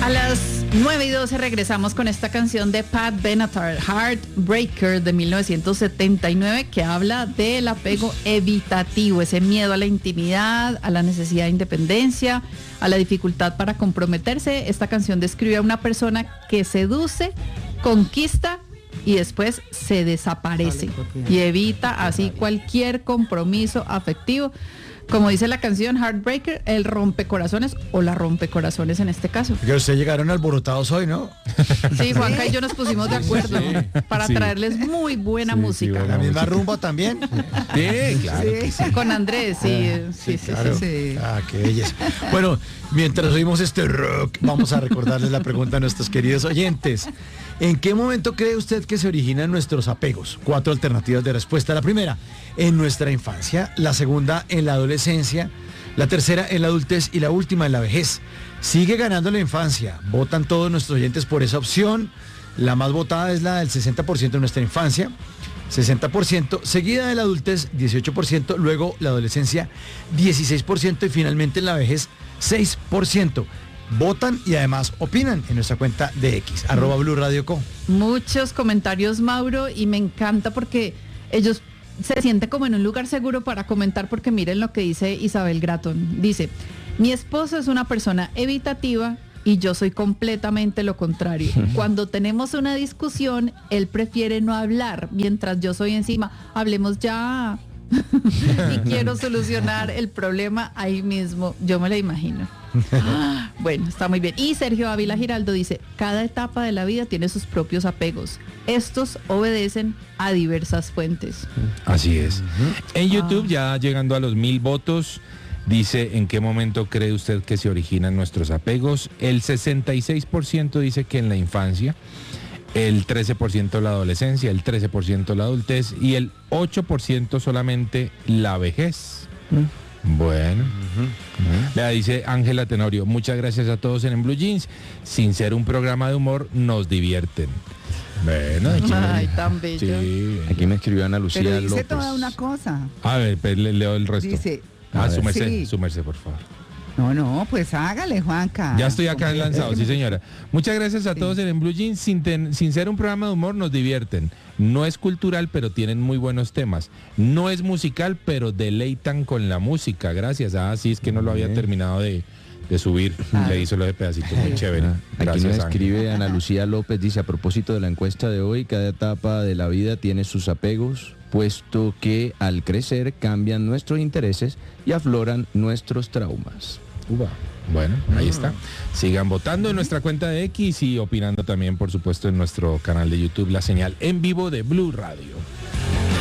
A las 9:12 regresamos con esta canción de Pat Benatar, Heartbreaker, de 1979, que habla del apego evitativo, ese miedo a la intimidad, a la necesidad de independencia, a la dificultad para comprometerse. Esta canción describe a una persona que seduce, conquista y después se desaparece y evita así cualquier compromiso afectivo. Como dice la canción, Heartbreaker, el rompecorazones o la rompecorazones en este caso. Porque ustedes llegaron alborotados hoy, ¿no? Sí, Juanca y yo nos pusimos de acuerdo para traerles muy buena música. Buena la misma rumba también. Sí, claro. Sí. Con Andrés, sí. Claro. Sí. Ah, qué belleza. Bueno, mientras oímos este rock, vamos a recordarles la pregunta a nuestros queridos oyentes. ¿En qué momento cree usted que se originan nuestros apegos? 4 alternativas de respuesta. La primera, en nuestra infancia. La segunda, en la adolescencia. La tercera, en la adultez. Y la última, en la vejez. Sigue ganando la infancia. Votan todos nuestros oyentes por esa opción. La más votada es la del 60% de nuestra infancia. 60%, seguida de la adultez, 18%, luego la adolescencia, 16% y finalmente en la vejez, 6%. Votan y además opinan en nuestra cuenta de X, @BluRadioCo. Muchos comentarios, Mauro, y me encanta porque ellos se sienten como en un lugar seguro para comentar, porque miren lo que dice Isabel Gratton. Dice, mi esposo es una persona evitativa y yo soy completamente lo contrario. Cuando tenemos una discusión, él prefiere no hablar, mientras yo soy encima, hablemos ya. Y quiero solucionar el problema ahí mismo, yo me lo imagino. Bueno, está muy bien. Y Sergio Ávila Giraldo dice, cada etapa de la vida tiene sus propios apegos. Estos obedecen a diversas fuentes. Así es. En YouTube, ya llegando a los 1000 votos, dice, ¿en qué momento cree usted que se originan nuestros apegos? El 66% dice que en la infancia, el 13% la adolescencia, el 13% la adultez y el 8% solamente la vejez. Bueno, le dice Ángela Tenorio, muchas gracias a todos en Blue Jeans. Sin ser un programa de humor, nos divierten. Bueno, ay, tan bello. Sí. Aquí me escribió Ana Lucía Pero dice López. toda una cosa. A ver, pues, le leo el resto. Dice, su merced, sí. su merced, por favor. No, pues hágale, Juanca. Ya estoy acá lanzado, sí señora. Muchas gracias a todos en Blue Jeans. Sin ser un programa de humor, nos divierten. No es cultural, pero tienen muy buenos temas. No es musical, pero deleitan con la música. Gracias. Sí, es que no lo había terminado de subir. Le hizo lo de pedacito muy chévere. Aquí nos Gracias, escribe Ana Lucía López, dice, a propósito de la encuesta de hoy, cada etapa de la vida tiene sus apegos, puesto que al crecer cambian nuestros intereses y afloran nuestros traumas. Bueno, ahí está. Sigan votando en nuestra cuenta de X y opinando también, por supuesto, en nuestro canal de YouTube, la señal en vivo de Blue Radio.